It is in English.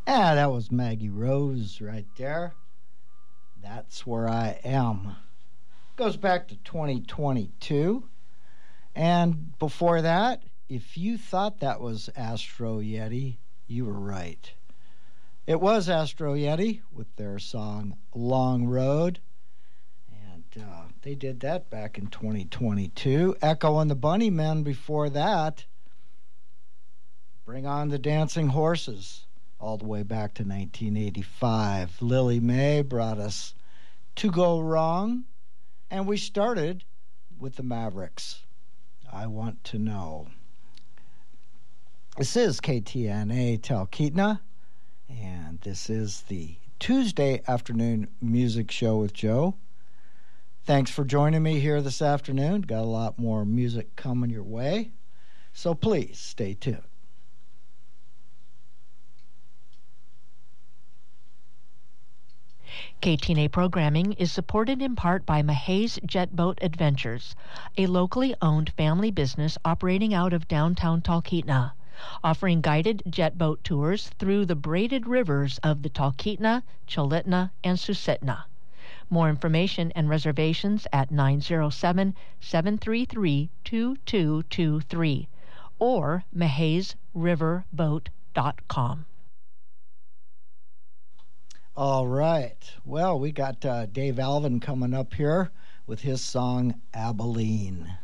Ah, that was Maggie Rose right there. That's Where I Am. Goes back to 2022. And before that, if you thought that was Astro Yeti, you were right. It was Astro Yeti with their song Long Road. And they did that back in 2022. Echo and the Bunnymen before that. Bring on the Dancing Horses all the way back to 1985. Lily May brought us To Go Wrong. And we started with the Mavericks. I Want to Know. This is KTNA Talkeetna, and this is the Tuesday afternoon music show with Joe. Thanks for joining me here this afternoon. Got a lot more music coming your way, so please stay tuned. KTNA programming is supported in part by Mahays Jet Boat Adventures, a locally owned family business operating out of downtown Talkeetna, offering guided jet boat tours through the braided rivers of the Talkeetna, Chulitna, and Susitna. More information and reservations at 907-733-2223 or mahaysriverboat.com. All right. Well, we got Dave Alvin coming up here with his song Abilene.